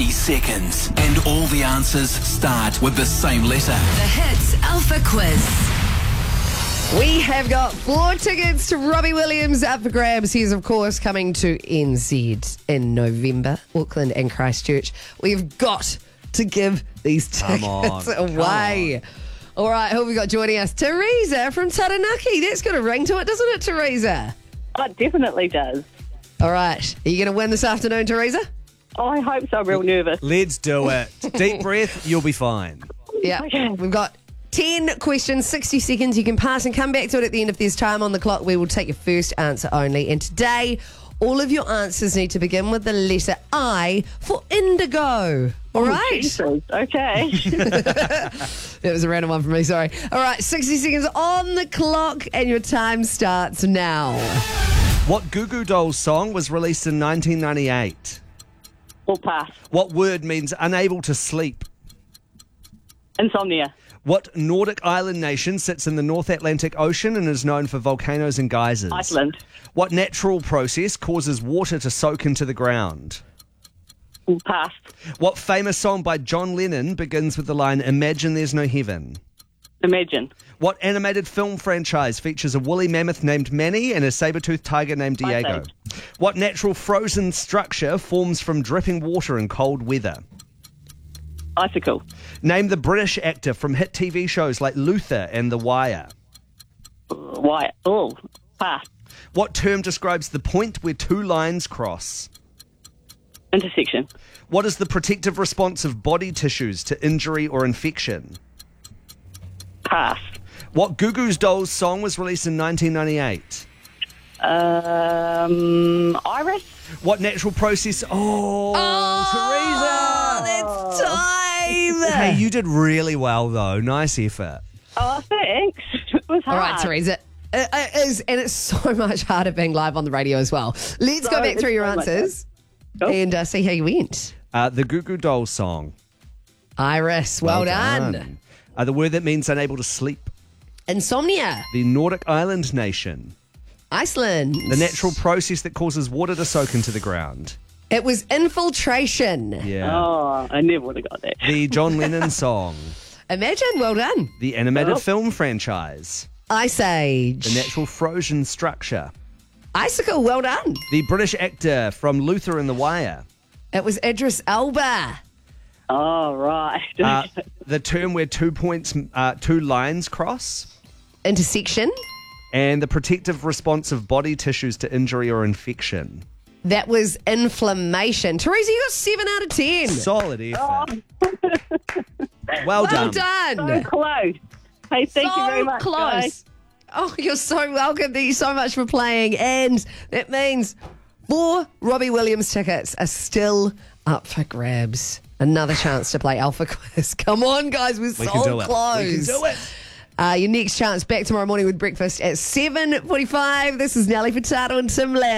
60 seconds. And all the answers start with the same letter. The Hits Alpha Quiz. We have got 4 tickets to Robbie Williams up for grabs. He's, of course, coming to NZ in November, Auckland and Christchurch. We've got to give these tickets away. All right, who have we got joining us? Teresa from Taranaki. That's got a ring to it, doesn't it, Teresa? Oh, it definitely does. All right. Are you going to win this afternoon, Teresa? Oh, I hope so. I'm real nervous. Let's do it. Deep breath, you'll be fine. Yeah. Okay. We've got 10 questions, 60 seconds. You can pass and come back to it at the end. If there's time on the clock, we will take your first answer only. And today, all of your answers need to begin with the letter I for indigo. All right? Jesus. Okay. That was a random one for me, sorry. All right, 60 seconds on the clock, and your time starts now. What Goo Goo Dolls song was released in 1998? We'll pass. What word means unable to sleep? Insomnia. What Nordic island nation sits in the North Atlantic Ocean and is known for volcanoes and geysers? Iceland. What natural process causes water to soak into the ground? We'll pass. What famous song by John Lennon begins with the line, "Imagine there's no heaven"? Imagine. What animated film franchise features a woolly mammoth named Manny and a saber-toothed tiger named Diego? What natural frozen structure forms from dripping water in cold weather? Icicle. Name the British actor from hit TV shows like Luther and The Wire. White. Oh, pass. What term describes the point where two lines cross? Intersection. What is the protective response of body tissues to injury or infection? Pass. What Goo Goo Dolls song was released in 1998? Iris. What natural process? Teresa! That's time! Hey, you did really well, though. Nice effort. Oh, thanks. It was hard. All right, Teresa. It is, and it's so much harder being live on the radio as well. Let's go back through your answers and see how you went. The Goo Goo Dolls song. Iris, well done. The word that means unable to sleep. Insomnia. The Nordic island nation. Iceland. The natural process that causes water to soak into the ground. It was infiltration. Yeah. Oh, I never would have got that. The John Lennon song. Imagine, well done. The animated film franchise. Ice Age. The natural frozen structure. Icicle, well done. The British actor from Luther and The Wire. It was Idris Elba. Oh, right. The term where 2 lines cross. Intersection. And the protective response of body tissues to injury or infection. That was inflammation. Teresa, you got 7 out of 10. Solid effort. Well done. So close. Hey, thank you very much, close. guys. Oh, you're so welcome. Thank you so much for playing. And that means 4 Robbie Williams tickets are still up for grabs. Another chance to play Alpha Quiz. Come on, guys. We're so close. We can do it. Your next chance back tomorrow morning with breakfast at 7:45. This is Nelly Furtado and Tim Lamb.